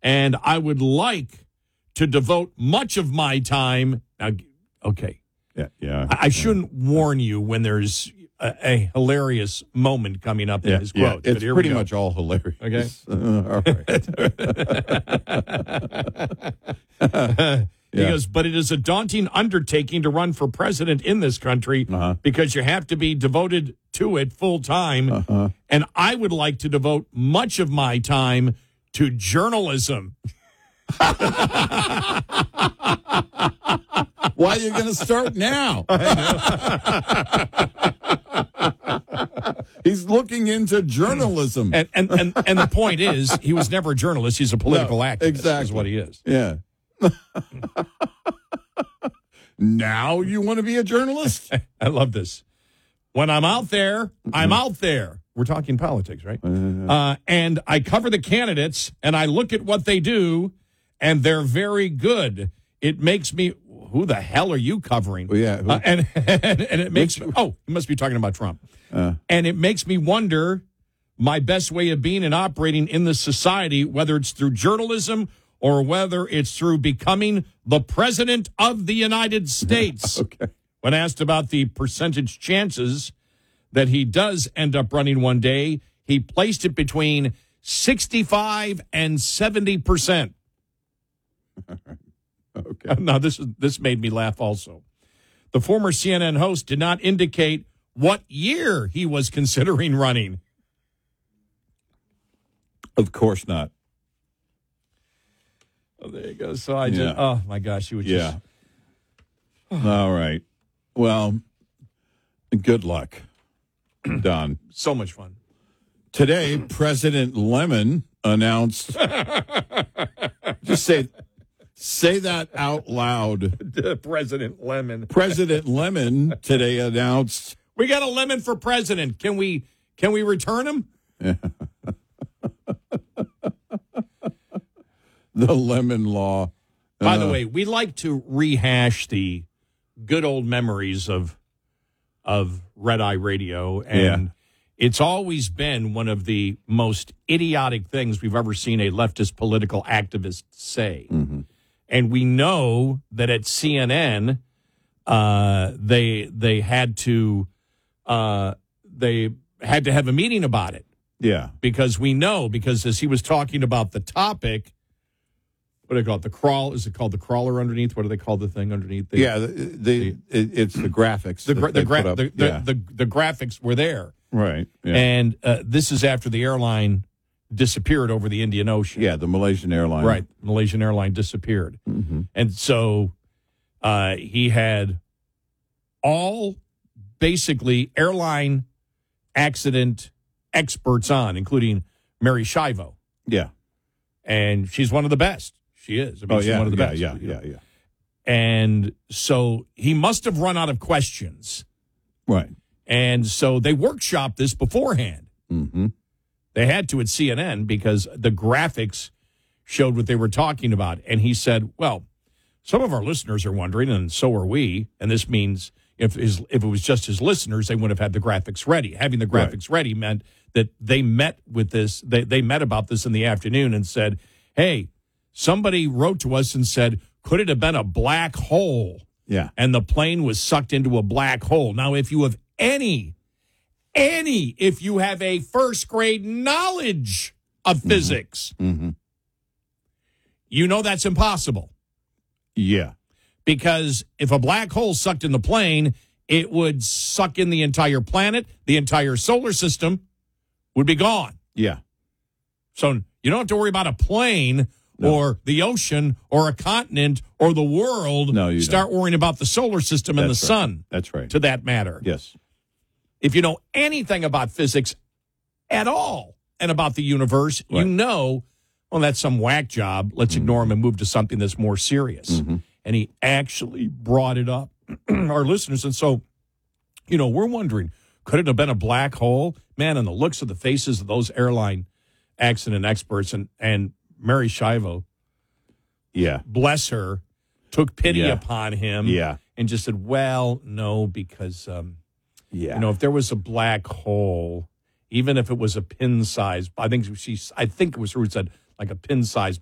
and I would like to devote much of my time. Now, okay. Yeah. I shouldn't warn you when there's a hilarious moment coming up in his quote. It's but here pretty we go. much all hilarious. Okay. All right. He goes, but it is a daunting undertaking to run for president in this country because you have to be devoted to it full time. And I would like to devote much of my time to journalism. Why are you going to start now? He's looking into journalism. And the point is, he was never a journalist. He's a political activist. Exactly. Is what he is. Yeah. Now you want to be a journalist? I love this. When I'm out there, I'm out there. We're talking politics, right? And I cover the candidates, and I look at what they do, and they're very good. It makes me, who the hell are you covering? Well, yeah. And it makes me, you must be talking about Trump. And it makes me wonder my best way of being and operating in this society, whether it's through journalism or whether it's through becoming the president of the United States. Okay. When asked about the percentage chances that he does end up running one day, he placed it between 65 and 70%. Okay. Now, this made me laugh also. The former CNN host did not indicate what year he was considering running. Of course not. Oh, there you go. So I just, oh my gosh, you would just. All right. Well, good luck, Don. So much fun. Today, President Lemon announced. Just say that out loud. President Lemon. President Lemon today announced. We got a lemon for president. Can we return him? The lemon law. By the way, we like to rehash the good old memories of Red Eye Radio, and it's always been one of the most idiotic things we've ever seen a leftist political activist say. Mm-hmm. And we know that at CNN, they had to have a meeting about it. Yeah, because as he was talking about the topic. What do they call it? The crawl? Is it called the crawler underneath? What do they call the thing underneath? It's the graphics. The graphics were there. Right. Yeah. And this is after the airline disappeared over the Indian Ocean. Yeah, the Malaysian airline. Right. Malaysian airline disappeared. Mm-hmm. And so he had all basically airline accident experts on, including Mary Shivo. Yeah. And she's one of the best. She is. I mean, she's one of the best. Yeah. And so he must have run out of questions. Right. And so they workshopped this beforehand. Mm-hmm. They had to at CNN because the graphics showed what they were talking about. And he said, well, some of our listeners are wondering, and so are we. And this means if it was just his listeners, they wouldn't have had the graphics ready. Having the graphics ready meant that they met with this. They met about this in the afternoon and said, hey, somebody wrote to us and said, could it have been a black hole? Yeah. And the plane was sucked into a black hole. Now, if you have if you have a first grade knowledge of physics, you know that's impossible. Yeah. Because if a black hole sucked in the plane, it would suck in the entire planet, the entire solar system would be gone. Yeah. So you don't have to worry about a plane or the ocean or a continent or the world. No, you start worrying about the solar system and the sun. That's right. To that matter. Yes. If you know anything about physics at all and about the universe, you know, well, that's some whack job. Let's ignore him and move to something that's more serious. Mm-hmm. And he actually brought it up, our listeners. And so, you know, we're wondering, could it have been a black hole? Man, and the looks of the faces of those airline accident experts and Mary Shivo, bless her, took pity upon him and just said, well, no, because, you know, if there was a black hole, even if it was a pin size, I think it was her who said like a pin size